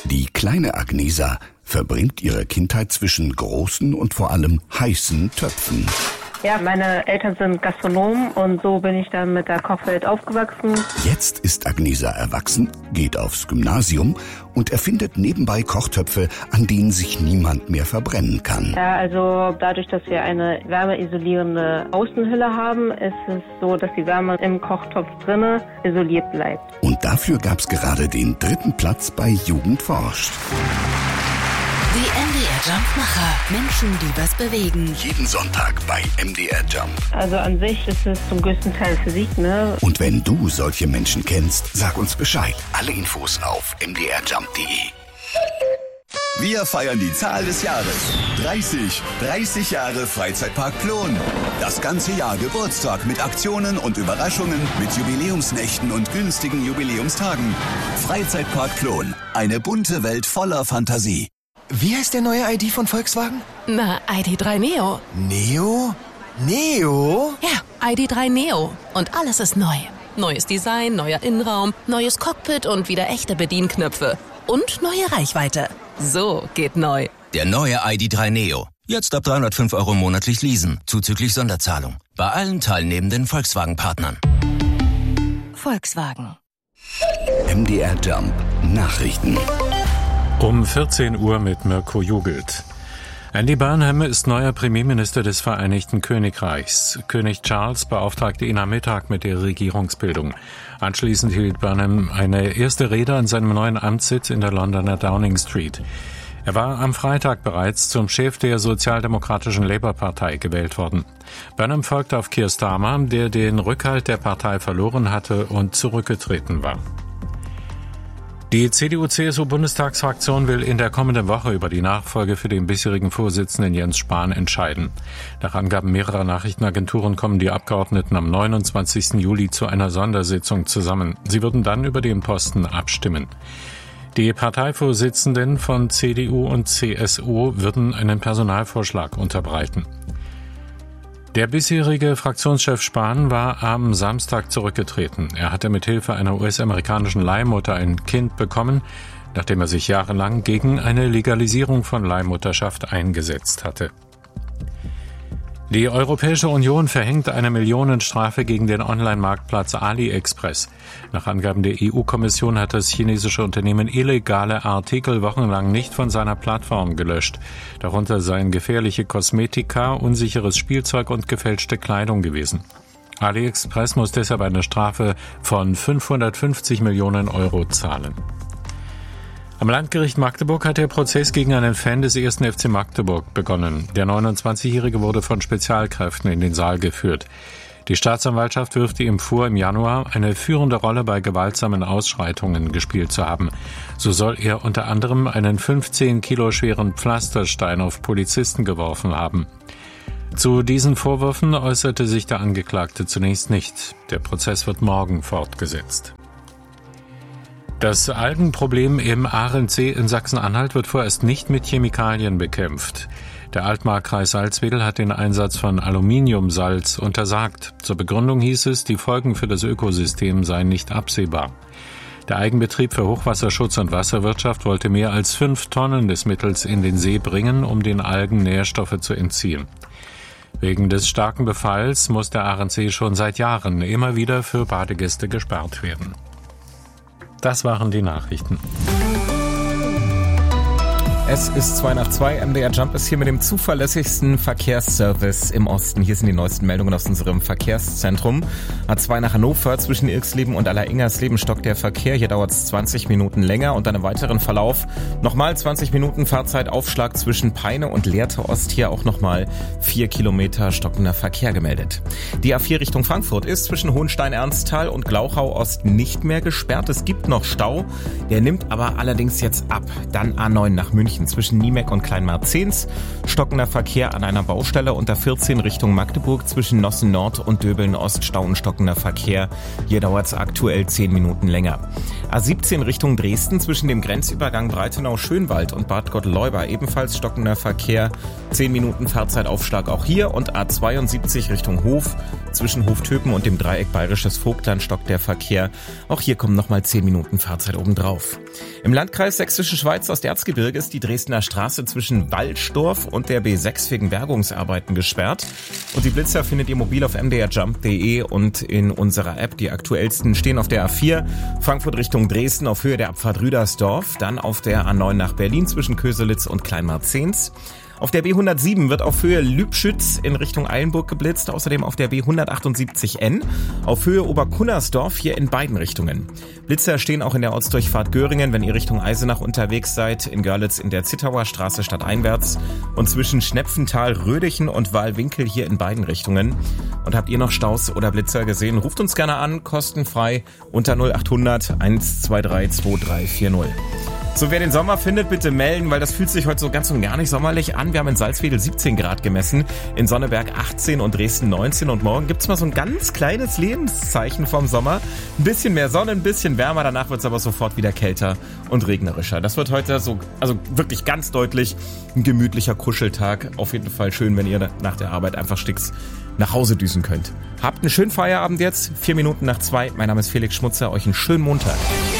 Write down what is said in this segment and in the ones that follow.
Die kleine Agnesa verbringt ihre Kindheit zwischen großen und vor allem heißen Töpfen. Ja, meine Eltern sind Gastronomen und so bin ich dann mit der Kochwelt aufgewachsen. Jetzt ist Agnesa erwachsen, geht aufs Gymnasium und erfindet nebenbei Kochtöpfe, an denen sich niemand mehr verbrennen kann. Ja, also dadurch, dass wir eine wärmeisolierende Außenhülle haben, ist es so, dass die Wärme im Kochtopf drinne isoliert bleibt. Und dafür gab's gerade den 3. Platz bei Jugend forscht. Die MDR Jump-Macher. Menschen, die was bewegen. Jeden Sonntag bei MDR Jump. Also an sich ist es zum größten Teil Physik, ne? Und wenn du solche Menschen kennst, sag uns Bescheid. Alle Infos auf mdrjump.de. Wir feiern die Zahl des Jahres. 30 Jahre Freizeitpark Plon. Das ganze Jahr Geburtstag mit Aktionen und Überraschungen, mit Jubiläumsnächten und günstigen Jubiläumstagen. Freizeitpark Plon. Eine bunte Welt voller Fantasie. Wie heißt der neue ID von Volkswagen? Na, ID.3 Neo. Neo? Neo? Ja, ID.3 Neo. Und alles ist neu. Neues Design, neuer Innenraum, neues Cockpit und wieder echte Bedienknöpfe. Und neue Reichweite. So geht neu. Der neue ID.3 Neo. Jetzt ab 305 € monatlich leasen, zuzüglich Sonderzahlung. Bei allen teilnehmenden Volkswagen-Partnern. Volkswagen. MDR Jump Nachrichten. Um 14 Uhr mit Mirko Jugelt. Andy Burnham ist neuer Premierminister des Vereinigten Königreichs. König Charles beauftragte ihn am Mittag mit der Regierungsbildung. Anschließend hielt Burnham eine erste Rede an seinem neuen Amtssitz in der Londoner Downing Street. Er war am Freitag bereits zum Chef der sozialdemokratischen Labour-Partei gewählt worden. Burnham folgte auf Keir Starmer, der den Rückhalt der Partei verloren hatte und zurückgetreten war. Die CDU-CSU-Bundestagsfraktion will in der kommenden Woche über die Nachfolge für den bisherigen Vorsitzenden Jens Spahn entscheiden. Nach Angaben mehrerer Nachrichtenagenturen kommen die Abgeordneten am 29. Juli zu einer Sondersitzung zusammen. Sie würden dann über den Posten abstimmen. Die Parteivorsitzenden von CDU und CSU würden einen Personalvorschlag unterbreiten. Der bisherige Fraktionschef Spahn war am Samstag zurückgetreten. Er hatte mit Hilfe einer US-amerikanischen Leihmutter ein Kind bekommen, nachdem er sich jahrelang gegen eine Legalisierung von Leihmutterschaft eingesetzt hatte. Die Europäische Union verhängt eine Millionenstrafe gegen den Online-Marktplatz AliExpress. Nach Angaben der EU-Kommission hat das chinesische Unternehmen illegale Artikel wochenlang nicht von seiner Plattform gelöscht. Darunter seien gefährliche Kosmetika, unsicheres Spielzeug und gefälschte Kleidung gewesen. AliExpress muss deshalb eine Strafe von 550 Millionen € zahlen. Am Landgericht Magdeburg hat der Prozess gegen einen Fan des 1. FC Magdeburg begonnen. Der 29-Jährige wurde von Spezialkräften in den Saal geführt. Die Staatsanwaltschaft wirft ihm vor, im Januar eine führende Rolle bei gewaltsamen Ausschreitungen gespielt zu haben. So soll er unter anderem einen 15 Kilo schweren Pflasterstein auf Polizisten geworfen haben. Zu diesen Vorwürfen äußerte sich der Angeklagte zunächst nicht. Der Prozess wird morgen fortgesetzt. Das Algenproblem im Ahrensee in Sachsen-Anhalt wird vorerst nicht mit Chemikalien bekämpft. Der Altmarkkreis Salzwedel hat den Einsatz von Aluminiumsalz untersagt. Zur Begründung hieß es, die Folgen für das Ökosystem seien nicht absehbar. Der Eigenbetrieb für Hochwasserschutz und Wasserwirtschaft wollte mehr als 5 Tonnen des Mittels in den See bringen, um den Algen Nährstoffe zu entziehen. Wegen des starken Befalls muss der Ahrensee schon seit Jahren immer wieder für Badegäste gesperrt werden. Das waren die Nachrichten. Es ist 2:02. MDR Jump ist hier mit dem zuverlässigsten Verkehrsservice im Osten. Hier sind die neuesten Meldungen aus unserem Verkehrszentrum. A2 nach Hannover zwischen Irxleben und Alleringers-Leben stockt der Verkehr. Hier dauert es 20 Minuten länger und dann im weiteren Verlauf nochmal 20 Minuten Fahrzeitaufschlag zwischen Peine und Lehrte Ost. Hier auch nochmal 4 Kilometer stockender Verkehr gemeldet. Die A4 Richtung Frankfurt ist zwischen Hohenstein-Ernsthal und Glauchau Ost nicht mehr gesperrt. Es gibt noch Stau. Der nimmt aber allerdings jetzt ab. Dann A9 nach München Gelsenkirchen zwischen Niemek und Kleinmarzens. Stockender Verkehr an einer Baustelle unter 14 Richtung Magdeburg zwischen Nossen Nord und Döbeln Ost. Stau und stockender Verkehr. Hier dauert es aktuell 10 Minuten länger. A17 Richtung Dresden zwischen dem Grenzübergang Breitenau-Schönwald und Bad Gottleuba ebenfalls stockender Verkehr. 10 Minuten Fahrzeitaufschlag auch hier. Und A72 Richtung Hof zwischen Hoftöpen und dem Dreieck Bayerisches Vogtland stockt der Verkehr. Auch hier kommen nochmal 10 Minuten Fahrzeit obendrauf. Im Landkreis Sächsische Schweiz aus Erzgebirge ist die Dresdner Straße zwischen Waldstorf und der B6 wegen Bergungsarbeiten gesperrt. Und die Blitzer findet ihr mobil auf mdrjump.de und in unserer App. Die aktuellsten stehen auf der A4 Frankfurt Richtung Dresden auf Höhe der Abfahrt Rüdersdorf, dann auf der A9 nach Berlin zwischen Köselitz und Kleinmarzens. Auf der B107 wird auf Höhe Lübschütz in Richtung Eilenburg geblitzt, außerdem auf der B178N auf Höhe Oberkunnersdorf hier in beiden Richtungen. Blitzer stehen auch in der Ortsdurchfahrt Göringen, wenn ihr Richtung Eisenach unterwegs seid, in Görlitz in der Zittauer Straße stadteinwärts und zwischen Schnepfental, Rödichen und Wahlwinkel hier in beiden Richtungen. Und habt ihr noch Staus oder Blitzer gesehen? Ruft uns gerne an, kostenfrei unter 0800 123 2340. So, wer den Sommer findet, bitte melden, weil das fühlt sich heute so ganz und gar nicht sommerlich an. Wir haben in Salzwedel 17 Grad gemessen, in Sonneberg 18 und Dresden 19 und morgen gibt's mal so ein ganz kleines Lebenszeichen vom Sommer. Ein bisschen mehr Sonne, ein bisschen wärmer, danach wird's aber sofort wieder kälter und regnerischer. Das wird heute so, also wirklich ganz deutlich ein gemütlicher Kuscheltag. Auf jeden Fall schön, wenn ihr nach der Arbeit einfach sticks nach Hause düsen könnt. Habt einen schönen Feierabend jetzt, 4 Minuten nach 2. Mein Name ist Felix Schmutzer, euch einen schönen Montag.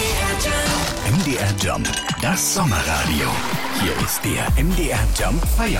MDR Jump, das Sommerradio. Hier ist der MDR Jump Feierabend.